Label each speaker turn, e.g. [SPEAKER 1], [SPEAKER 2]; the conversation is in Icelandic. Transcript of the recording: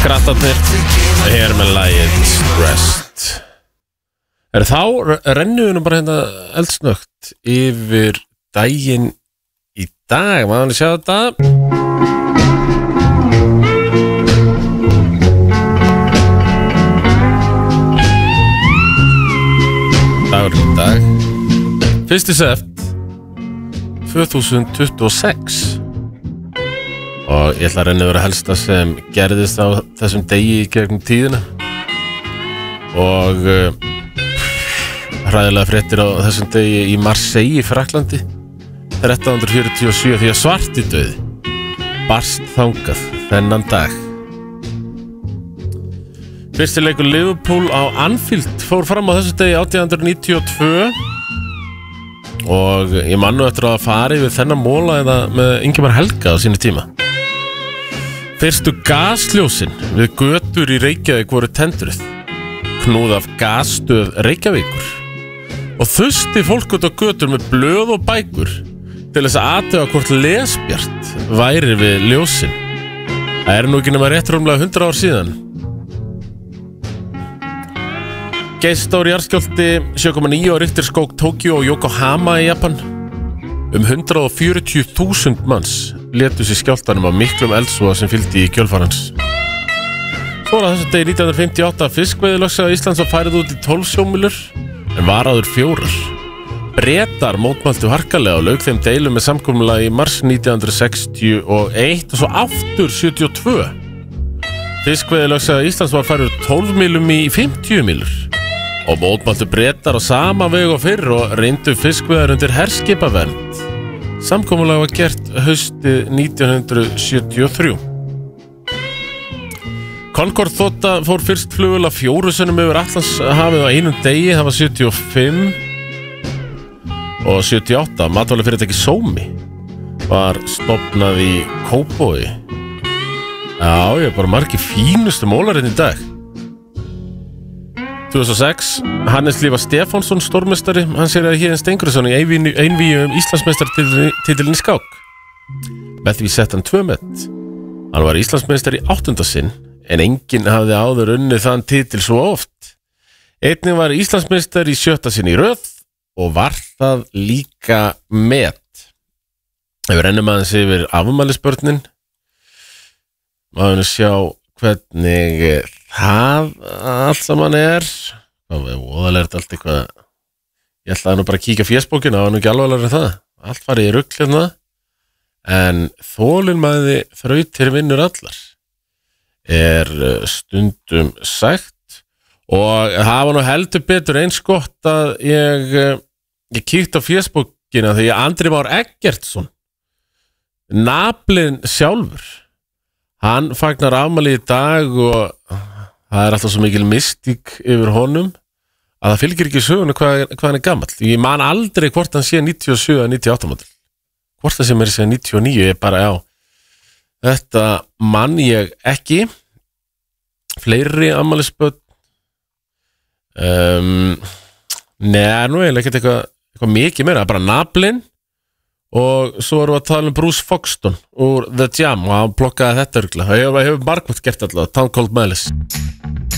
[SPEAKER 1] Krattarnir hér með lagið Stressed. Þá rennum við nú bara hérna eldsnögt yfir daginn í dag. Maður sjá þetta. Dagur í dag 1. sept 2026. Og ég ætla að reyna að vera helsta sem gerðist á þessum degi í gegnum tíðina. Og hræðilega fréttir á þessum degi í Marseille í Frakklandi 1347 því að svartidauði barst þangað þennan dag. Fyrsti leikur Liverpool á Anfield fór fram á þessu degi 1892. Og ég man nú eftir að fara yfir þennan móla eða með Ingimar Helga á sínu tíma. Fyrstu gasljósin við götur í Reykjavík voru tendruð, knúð af gasstöð Reykjavíkur. Og þusti fólk út á götur með blöð og bækur til þess að athuga hvort lesbjart væri við ljósin. Það nú ekki nema rétt rúmlega 100 ár síðan. Geysistór jarðskjálfti 7,9 á Richter skók Tókíó og Yokohama í Japan. 140.000 manns létu sér skjálftanum á miklum eldsvoða sem fylgdi í kjölfarans. Svo var þessu degi 1958 fiskveiðilögsaga Íslands var færið út í 12 sjómílur en var áður 4. Bretar mótmæltu harkalega og lauk þeim deilum með samkomulagi í mars 1961 og svo aftur 72. Fiskveiðilögsaga Íslands var færið úr 12 mílum í 50 mílur og mótmæltu Bretar á sama veg og fyrr og reyndu fiskveiðar undir herskipavernd. Samkomulag var gert haustið 1973. Concorde þota fór fyrst flugvél af 4 sinnum yfir Atlantshafið á einum degi, það var 75 og 78. Matvælafyrirtæki Sómi var stofnað í Kópavogi. Já, ég bara margir fínustu mólarinn í dag. 2006, Hannes Lífa Stefánsson, stórmeistari, hann sér að Héðinn Steingrímsson í einvíu Íslandsmeistaratitilinn í skák. Með því sett hann 2 met. Hann var Íslandsmeistari 8. sinn, en enginn hafði áður unnið þann titil svo oft. Einnig var Íslandsmeistari 7. sinn í röð og var það líka met. Ef við rennum aðeins yfir afmælisbörnin, maður sjá hvernig það allt saman hvað við óðalegt allt eitthvað. Ég ætlaði nú bara að kíkja fésbókina, það var nú ekki alvarlegra en það. Allt farið í rugl hérna. En þolinmæði þrautir vinnur allar stundum sagt. Og það var nú heldur betur eins gott að ég kíkti á fésbókina því að Andri Már Eggertsson, naflinn sjálfur, hann fagnar afmæli í dag og það alltaf svo mikil mystík yfir honum að það fylgir ekki sögunu hvað hann gamall. Ég man aldrei hvort hann sé 97 eða 98 model. Hvort það sé mér sé 99, ég bara já. Þetta man ég ekki. Fleiri afmælisbörn. Nú eiginlega ekkert eitthvað mikið meira, bara naflinn. Og svo erum við að tala Bruce Foxton úr The Jam og hann plokkaði þetta örgla. Það hefur margmætt gert alltaf, Town Called Malice.